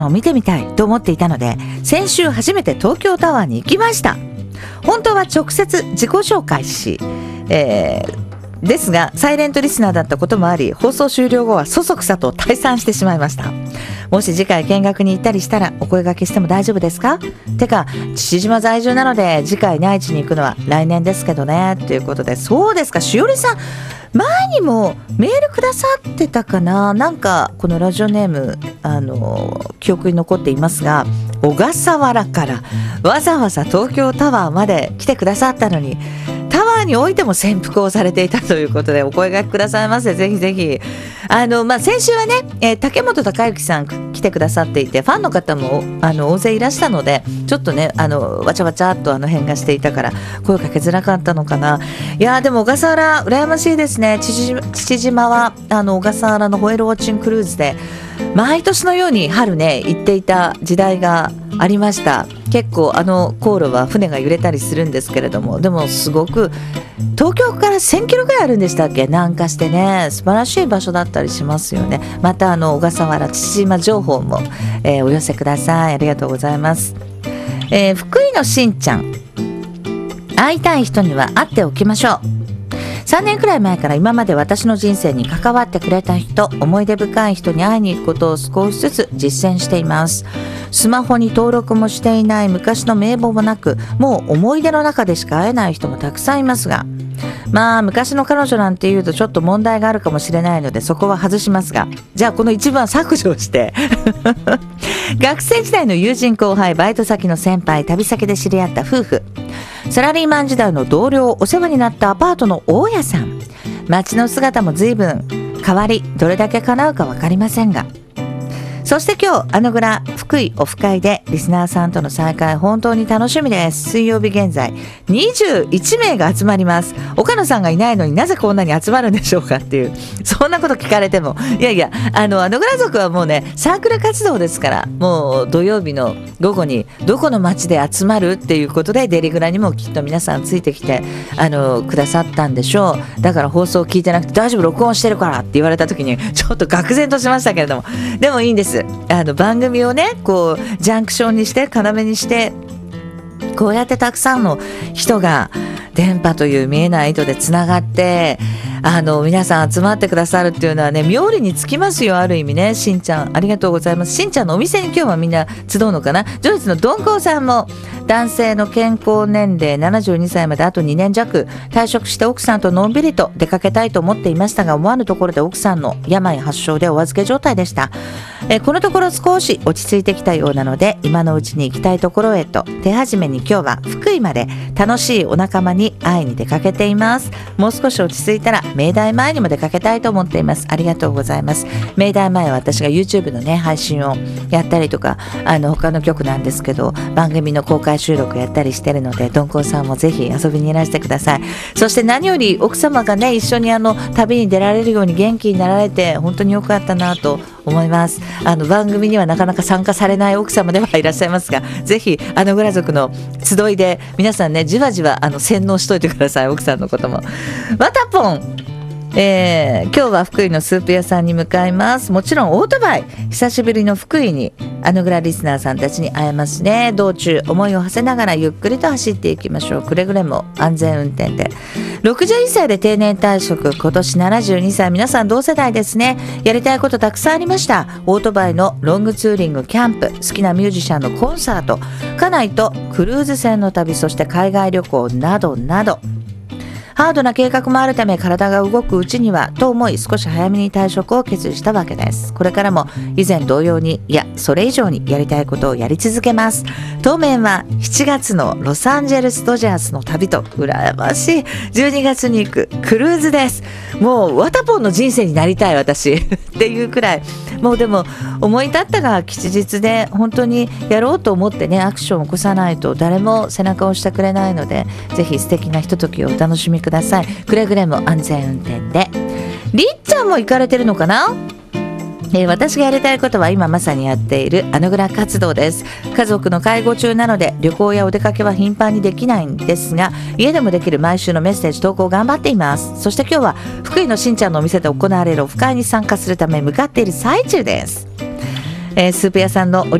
見てみたいと思っていたので、先週初めて東京タワーに行きました。本当は直接自己紹介し、ですがサイレントリスナーだったこともあり、放送終了後はそそくさと退散してしまいました。もし次回見学に行ったりしたらお声掛けしても大丈夫ですか？てか父島在住なので次回内地に行くのは来年ですけどね、ということで。そうですか、しおりさん前にもメールくださってたかな。なんかこのラジオネーム記憶に残っていますが、小笠原からわざわざ東京タワーまで来てくださったのに、タワーにおいても潜伏をされていたということで、お声掛けくださいませ。ぜひぜひ先週はね、竹本孝之さん来てくださっていて、ファンの方も大勢いらしたので、ちょっとねわちゃわちゃっと変がしていたから声かけづらかったのかな。いやでも小笠原羨ましいですね。父島は小笠原のホエールウォッチングクルーズで毎年のように春ね行っていた時代がありました。結構航路は船が揺れたりするんですけれども、でもすごく東京から1000キロぐらいあるんでしたっけ、南下してね、素晴らしい場所だったりしますよね。また小笠原父島情報も、お寄せください。ありがとうございます。福井のしんちゃん、会いたい人には会っておきましょう。3年くらい前から今まで私の人生に関わってくれた人、思い出深い人に会いに行くことを少しずつ実践しています。スマホに登録もしていない、昔の名簿もなく、もう思い出の中でしか会えない人もたくさんいますが、昔の彼女なんていうとちょっと問題があるかもしれないのでそこは外しますが、じゃあこの一部は削除して学生時代の友人後輩、バイト先の先輩、旅先で知り合った夫婦、サラリーマン時代の同僚、お世話になったアパートの大家さん、街の姿も随分変わり、どれだけ叶うか分かりませんが、そして今日グラ福井オフ会でリスナーさんとの再会、本当に楽しみです。水曜日現在21名が集まります。岡野さんがいないのになぜこんなに集まるんでしょうかっていう、そんなこと聞かれても、いやいやグラ族はもうねサークル活動ですから、もう土曜日の午後にどこの町で集まるっていうことで、デリグラにもきっと皆さんついてきてくださったんでしょう。だから放送聞いてなくて大丈夫、録音してるからって言われた時にちょっと愕然としましたけれども、でもいいんです。番組をねこうジャンクションにして要にして、こうやってたくさんの人が電波という見えない糸でつながって皆さん集まってくださるっていうのはね、妙利につきますよ、ある意味ね。しんちゃんありがとうございます。しんちゃんのお店に今日はみんな集うのかな。ドイツのドンコウさんも、男性の健康年齢72歳まであと2年弱、退職して奥さんとのんびりと出かけたいと思っていましたが、思わぬところで奥さんの病発症でお預け状態でした。このところ少し落ち着いてきたようなので、今のうちに行きたいところへと手始めに今日は福井まで楽しいお仲間に会いに出かけています。もう少し落ち着いたら明大前にも出かけたいと思っています。ありがとうございます。明大前は私が YouTube のね配信をやったりとか、他の局なんですけど番組の公開収録やったりしてるので、どんこうさんもぜひ遊びにいらしてください。そして何より奥様がね一緒に旅に出られるように元気になられて本当に良かったなと思います。番組にはなかなか参加されない奥様ではいらっしゃいますが、ぜひグラ族の集いで皆さんねじわじわ洗脳しといてください、奥さんのことも。わたぽん、今日は福井のスープ屋さんに向かいます。もちろんオートバイ、久しぶりの福井にグラリスナーさんたちに会えますね。道中思いを馳せながらゆっくりと走っていきましょう。くれぐれも安全運転で。61歳で定年退職、今年72歳、皆さん同世代ですね。やりたいことたくさんありました。オートバイのロングツーリング、キャンプ、好きなミュージシャンのコンサート、家内とクルーズ船の旅、そして海外旅行などなど、ハードな計画もあるため体が動くうちにはと思い、少し早めに退職を決意したわけです。これからも以前同様に、いやそれ以上にやりたいことをやり続けます。当面は7月のロサンゼルスドジャースの旅と、羨ましい12月に行くクルーズです。もうワタポンの人生になりたい私っていうくらい、もうでも思い立ったが吉日で、本当にやろうと思ってねアクションを起こさないと誰も背中を押してくれないので、ぜひ素敵なひとときをお楽しみください。くれぐれも安全運転で。りっちゃんも行かれてるのかな。私がやりたいことは今まさにやっているグラ活動です。家族の介護中なので旅行やお出かけは頻繁にできないんですが、家でもできる毎週のメッセージ投稿を頑張っています。そして今日は福井のしんちゃんのお店で行われるオフ会に参加するため向かっている最中です。 スープ屋さんのオ